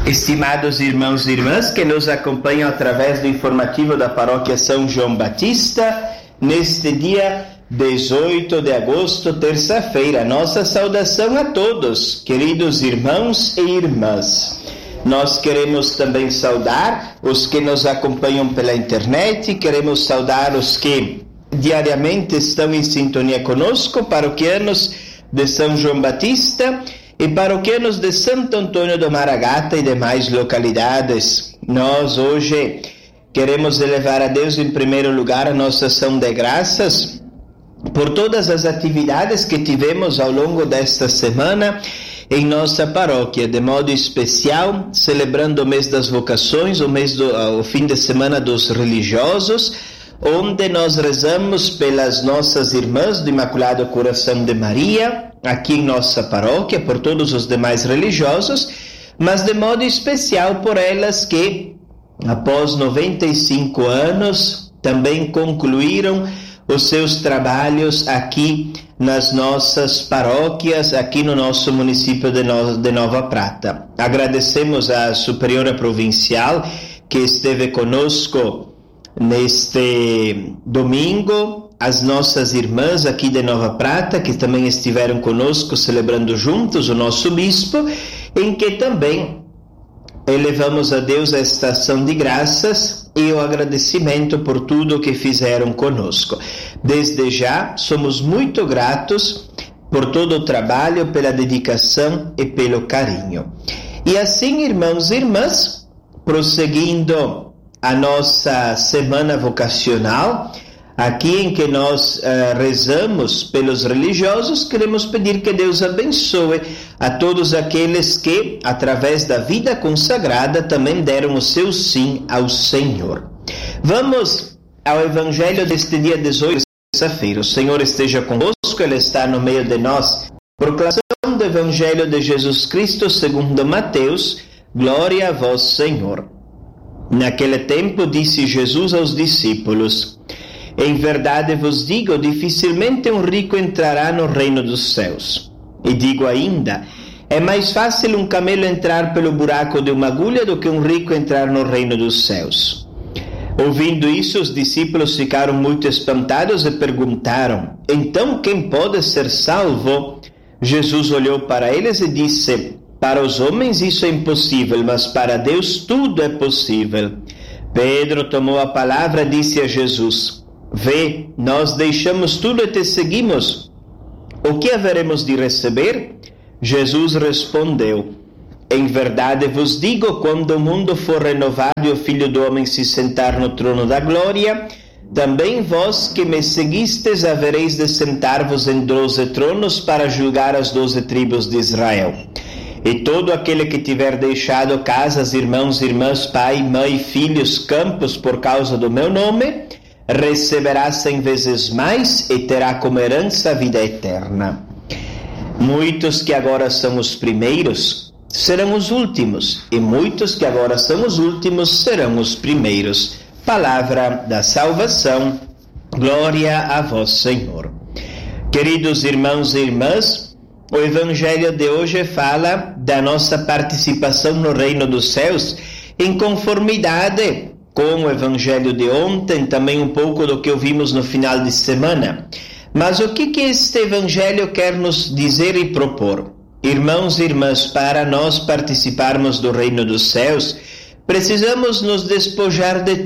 Estimados irmãos e irmãs que nos acompanham através do informativo da Paróquia São João Batista, neste dia 18 de agosto, terça-feira, nossa saudação a todos, queridos irmãos e irmãs. Nós queremos também saudar os que nos acompanham pela internet, queremos saudar os que diariamente estão em sintonia conosco, paroquianos de São João Batista e paroquianos de Santo Antônio do Maragata e demais localidades. Nós hoje queremos elevar a Deus em primeiro lugar a nossa ação de graças por todas as atividades que tivemos ao longo desta semana em nossa paróquia, de modo especial, celebrando o mês das vocações, o fim de semana dos religiosos, onde nós rezamos pelas nossas irmãs do Imaculado Coração de Maria, aqui em nossa paróquia, por todos os demais religiosos, mas de modo especial por elas que, após 95 anos, também concluíram os seus trabalhos aqui nas nossas paróquias, aqui no nosso município de Nova Prata. Agradecemos à Superiora Provincial que esteve conosco neste domingo, as nossas irmãs aqui de Nova Prata, que também estiveram conosco celebrando juntos o nosso bispo, em que também elevamos a Deus esta ação de graças e o agradecimento por tudo que fizeram conosco. Desde já, somos muito gratos por todo o trabalho, pela dedicação e pelo carinho. E assim, irmãos e irmãs, prosseguindo a nossa semana vocacional, aqui em que nós rezamos pelos religiosos, queremos pedir que Deus abençoe a todos aqueles que, através da vida consagrada, também deram o seu sim ao Senhor. Vamos ao Evangelho deste dia 18, terça-feira. O Senhor esteja convosco, Ele está no meio de nós. Proclamação do Evangelho de Jesus Cristo segundo Mateus. Glória a vós, Senhor. Naquele tempo disse Jesus aos discípulos: em verdade vos digo, dificilmente um rico entrará no reino dos céus. E digo ainda, é mais fácil um camelo entrar pelo buraco de uma agulha do que um rico entrar no reino dos céus. Ouvindo isso, os discípulos ficaram muito espantados e perguntaram: então quem pode ser salvo? Jesus olhou para eles e disse: para os homens isso é impossível, mas para Deus tudo é possível. Pedro tomou a palavra e disse a Jesus: vê, nós deixamos tudo e te seguimos. O que haveremos de receber? Jesus respondeu: em verdade vos digo, quando o mundo for renovado e o Filho do Homem se sentar no trono da glória, também vós que me seguistes havereis de sentar-vos em 12 tronos para julgar as 12 tribos de Israel. E todo aquele que tiver deixado casas, irmãos, irmãs, pai, mãe, filhos, campos por causa do meu nome, receberá 100 vezes mais e terá como herança a vida eterna. Muitos que agora são os primeiros serão os últimos, e muitos que agora são os últimos serão os primeiros. Palavra da salvação. Glória a vós, Senhor. Queridos irmãos e irmãs, o Evangelho de hoje fala da nossa participação no reino dos céus em conformidade com o Evangelho de ontem, também um pouco do que ouvimos no final de semana. Mas o que este Evangelho quer nos dizer e propor? Irmãos e irmãs, para nós participarmos do reino dos céus, precisamos nos despojar de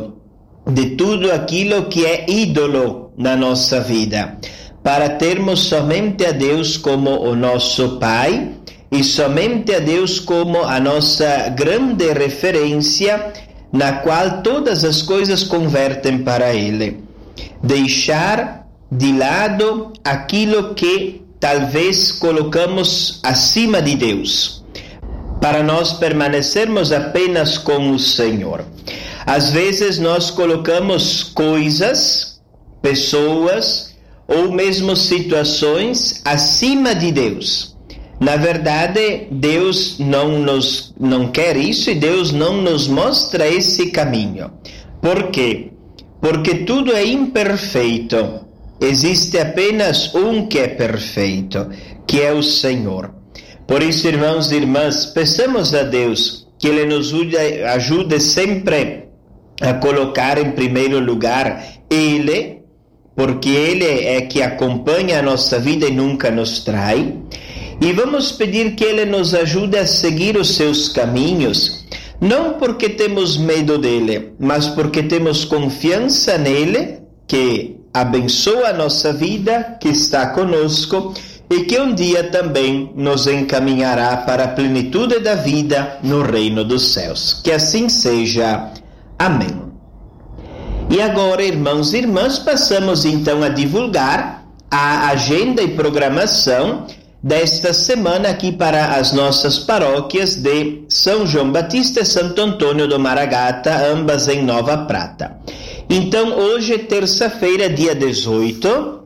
tudo aquilo que é ídolo na nossa vida, para termos somente a Deus como o nosso Pai e somente a Deus como a nossa grande referência, na qual todas as coisas convertem para Ele. Deixar de lado aquilo que talvez colocamos acima de Deus, para nós permanecermos apenas com o Senhor. Às vezes nós colocamos coisas, pessoas ou mesmo situações acima de Deus. Na verdade, Deus não quer isso e Deus não nos mostra esse caminho. Por quê? Porque tudo é imperfeito. Existe apenas um que é perfeito, que é o Senhor. Por isso, irmãos e irmãs, peçamos a Deus que Ele nos ajude sempre a colocar em primeiro lugar Ele, porque Ele é que acompanha a nossa vida e nunca nos trai. E vamos pedir que Ele nos ajude a seguir os seus caminhos, não porque temos medo dEle, mas porque temos confiança nele, que abençoa a nossa vida, que está conosco e que um dia também nos encaminhará para a plenitude da vida no reino dos céus. Que assim seja. Amém. E agora, irmãos e irmãs, passamos então a divulgar a agenda e programação desta semana aqui para as nossas paróquias de São João Batista e Santo Antônio do Maragata, ambas em Nova Prata. Então, hoje, terça-feira, dia 18,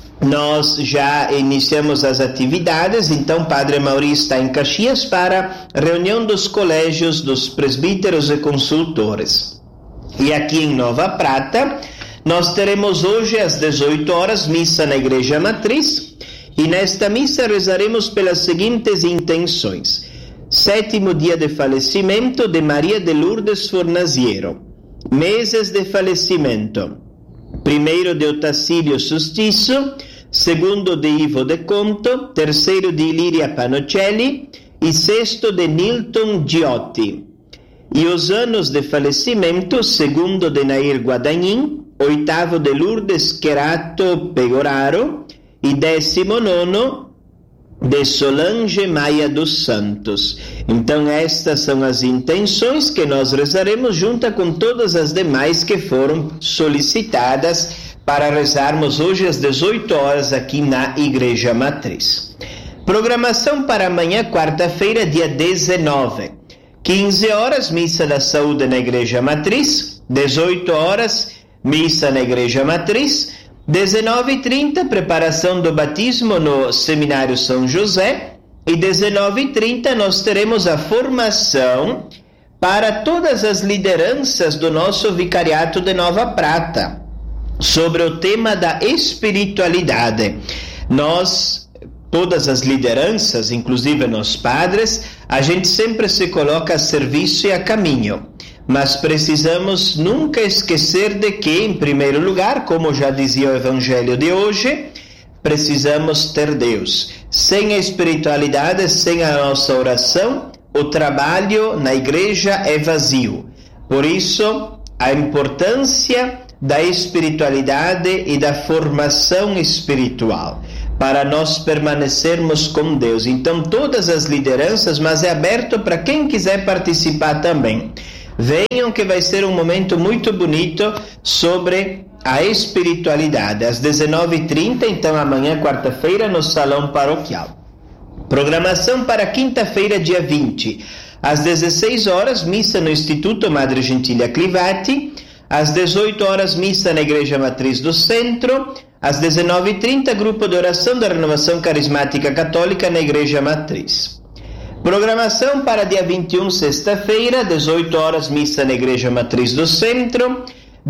nós já iniciamos as atividades. Então, Padre Mauri está em Caxias para a reunião dos colégios dos presbíteros e consultores. E aqui em Nova Prata, nós teremos hoje às 18 horas missa na Igreja Matriz. E nesta missa rezaremos pelas seguintes intenções: 7º dia de falecimento de Maria de Lourdes Fornaziero, meses de falecimento: 1º de Otacílio Sustiço, 2º de Ivo de Conto, 3º de Ilíria Panocelli e 6º de Nilton Giotti. E os anos de falecimento: 2º de Nair Guadagnin, 8º de Lourdes Querato Pegoraro e 19º de Solange Maia dos Santos. Então estas são as intenções que nós rezaremos junto com todas as demais que foram solicitadas para rezarmos hoje às 18 horas aqui na Igreja Matriz. Programação para amanhã, quarta-feira, dia 19. 15 horas, missa da saúde na Igreja Matriz. 18 horas, missa na Igreja Matriz. 19h30, preparação do batismo no Seminário São José. E 19h30 nós teremos a formação para todas as lideranças do nosso Vicariato de Nova Prata, sobre o tema da espiritualidade. Nós, todas as lideranças, inclusive nós padres, a gente sempre se coloca a serviço e a caminho. Mas precisamos nunca esquecer de que, em primeiro lugar, como já dizia o Evangelho de hoje, precisamos ter Deus. Sem a espiritualidade, sem a nossa oração, o trabalho na igreja é vazio. Por isso, a importância da espiritualidade e da formação espiritual, para nós permanecermos com Deus. Então, todas as lideranças, mas é aberto para quem quiser participar também. Venham que vai ser um momento muito bonito sobre a espiritualidade. Às 19h30, então amanhã, quarta-feira, no Salão Paroquial. Programação para quinta-feira, dia 20. Às 16 horas, missa no Instituto Madre Gentília Clivati. Às 18 horas, missa na Igreja Matriz do Centro. Às 19h30, grupo de oração da Renovação Carismática Católica na Igreja Matriz. Programação para dia 21, sexta-feira, 18 horas, missa na Igreja Matriz do Centro.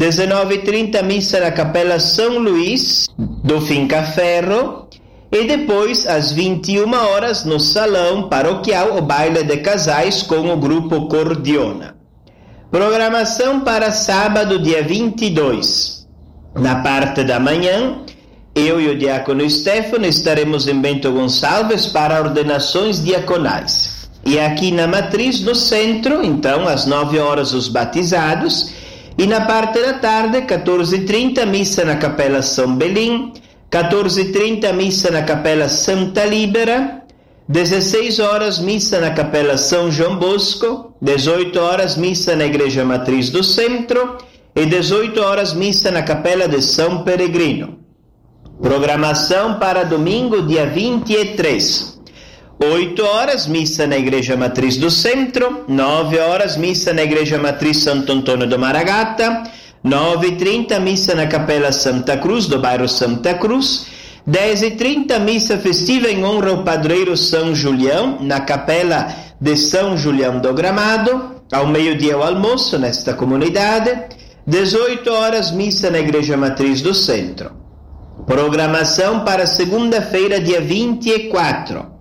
19h30, missa na Capela São Luís do Fincaferro. E depois, às 21 horas, no Salão Paroquial, o baile de casais com o grupo Cordiona. Programação para sábado, dia 22. Na parte da manhã, eu e o diácono Stefano estaremos em Bento Gonçalves para ordenações diaconais. E aqui na Matriz, no centro, então, às 9 horas, os batizados. E na parte da tarde, 14h30, missa na Capela São Belim. 14h30, missa na Capela Santa Líbera. 16 horas, missa na Capela São João Bosco. 18 horas, missa na Igreja Matriz do Centro. E 18 horas, missa na Capela de São Peregrino. Programação para domingo, dia 23. 8 horas, missa na Igreja Matriz do Centro. 9 horas, missa na Igreja Matriz Santo Antônio do Maragata. 9h30, missa na Capela Santa Cruz, do bairro Santa Cruz. 10h30, missa festiva em honra ao padroeiro São Julião, na Capela de São Julião do Gramado. Ao meio-dia, o almoço nesta comunidade. 18 horas, missa na Igreja Matriz do Centro. Programação para segunda-feira, dia 24.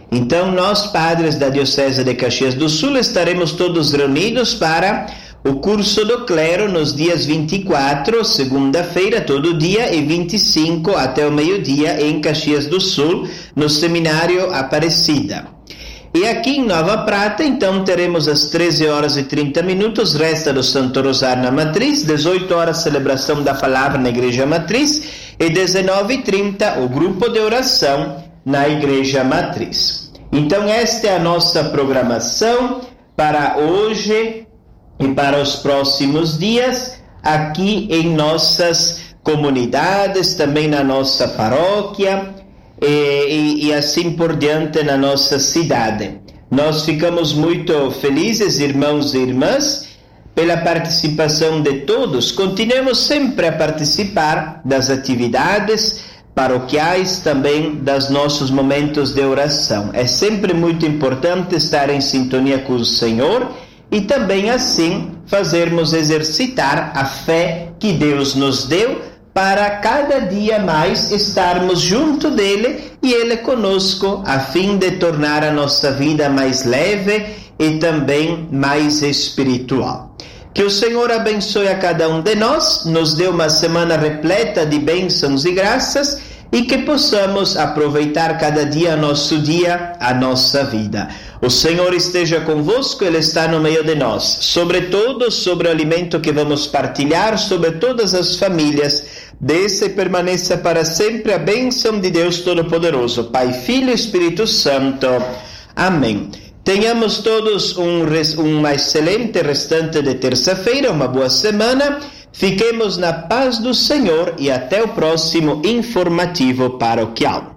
Então, nós, padres da Diocese de Caxias do Sul, estaremos todos reunidos para o curso do clero nos dias 24, segunda-feira, todo dia, e 25 até o meio-dia em Caxias do Sul, no Seminário Aparecida. E aqui em Nova Prata, então, teremos às 13 horas e 30 minutos, resta do Santo Rosário na Matriz, 18 horas, celebração da Palavra na Igreja Matriz, e 19h30, o grupo de oração na Igreja Matriz. Então, esta é a nossa programação para hoje e para os próximos dias, aqui em nossas comunidades, também na nossa paróquia, e assim por diante na nossa cidade. Nós ficamos muito felizes, irmãos e irmãs, pela participação de todos. Continuemos sempre a participar das atividades paroquiais, também dos nossos momentos de oração. É sempre muito importante estar em sintonia com o Senhor e também assim fazermos exercitar a fé que Deus nos deu para cada dia mais estarmos junto dele e ele conosco, a fim de tornar a nossa vida mais leve e também mais espiritual. Que o Senhor abençoe a cada um de nós, nos dê uma semana repleta de bênçãos e graças e que possamos aproveitar cada dia, a nossa vida. O Senhor esteja convosco, Ele está no meio de nós. Sobretudo, sobre o alimento que vamos partilhar, sobre todas as famílias, desça e permaneça para sempre a bênção de Deus Todo-Poderoso, Pai, Filho e Espírito Santo. Amém. Tenhamos todos uma excelente restante de terça-feira, uma boa semana. Fiquemos na paz do Senhor e até o próximo informativo paroquial.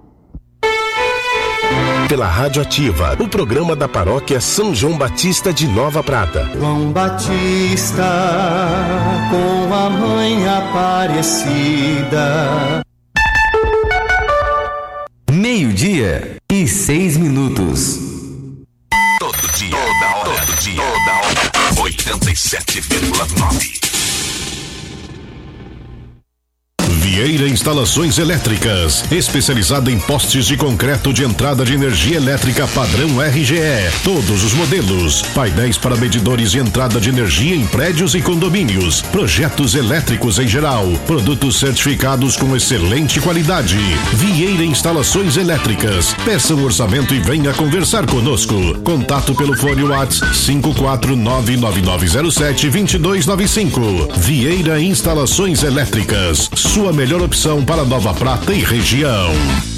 Pela Rádio Ativa, o programa da Paróquia São João Batista de Nova Prata. João Batista, com a mãe Aparecida. 12:06. Todo dia, toda hora, 87,9. Vieira Instalações Elétricas, especializada em postes de concreto de entrada de energia elétrica padrão RGE, todos os modelos, painéis para medidores de entrada de energia em prédios e condomínios, projetos elétricos em geral, produtos certificados com excelente qualidade. Vieira Instalações Elétricas, peça um orçamento e venha conversar conosco. Contato pelo fone WhatsApp 54999072295. Vieira Instalações Elétricas, sua melhor opção para Nova Prata e região.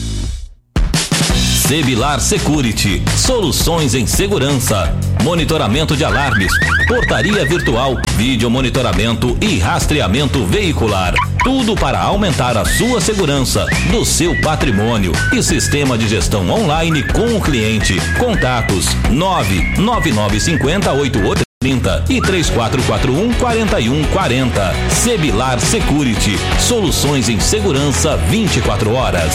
Sebilar Security, soluções em segurança, monitoramento de alarmes, portaria virtual, vídeo monitoramento e rastreamento veicular. Tudo para aumentar a sua segurança, do seu patrimônio e sistema de gestão online com o cliente. Contatos 999508830 e 3441-4140. Sebilar Security, soluções em segurança 24 horas.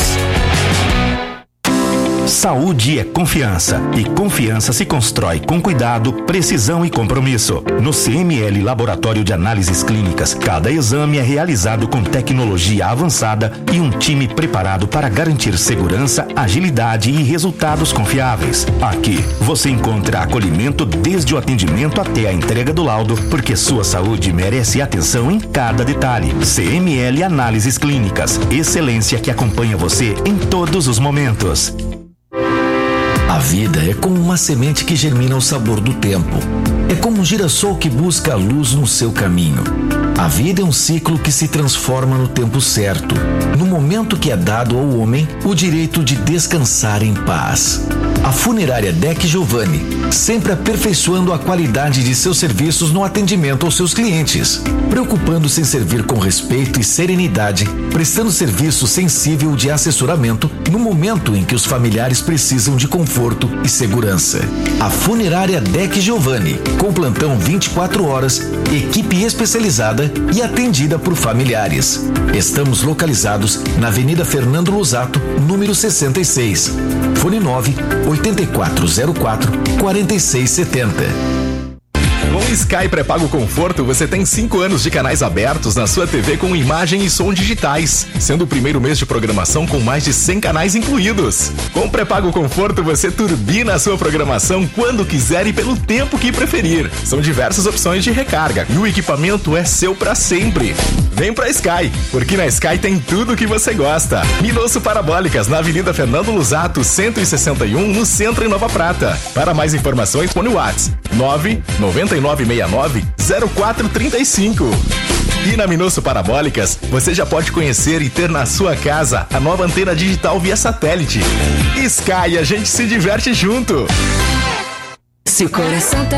Saúde é confiança, e confiança se constrói com cuidado, precisão e compromisso. No CML Laboratório de Análises Clínicas, cada exame é realizado com tecnologia avançada e um time preparado para garantir segurança, agilidade e resultados confiáveis. Aqui, você encontra acolhimento desde o atendimento até a entrega do laudo, porque sua saúde merece atenção em cada detalhe. CML Análises Clínicas, excelência que acompanha você em todos os momentos. A vida é como uma semente que germina ao sabor do tempo. É como um girassol que busca a luz no seu caminho. A vida é um ciclo que se transforma no tempo certo, no momento que é dado ao homem o direito de descansar em paz. A funerária Deck Giovanni, sempre aperfeiçoando a qualidade de seus serviços no atendimento aos seus clientes, preocupando-se em servir com respeito e serenidade, prestando serviço sensível de assessoramento no momento em que os familiares precisam de conforto e segurança. A funerária Deck Giovanni, com plantão 24 horas, equipe especializada e atendida por familiares. Estamos localizados na Avenida Fernando Lusato, número 66. Fone 9-8404-4670. Com Sky Pré-Pago Conforto, você tem 5 anos de canais abertos na sua TV com imagem e som digitais, sendo o primeiro mês de programação com mais de 100 canais incluídos. Com Pré-Pago Conforto, você turbina a sua programação quando quiser e pelo tempo que preferir. São diversas opções de recarga e o equipamento é seu pra sempre. Vem pra Sky, porque na Sky tem tudo o que você gosta. Minosso Parabólicas, na Avenida Fernando Lusato, 161, no centro em Nova Prata. Para mais informações, põe o WhatsApp 99969-0435. E na Minosso Parabólicas, você já pode conhecer e ter na sua casa a nova antena digital via satélite. Sky, a gente se diverte junto. Se o coração tá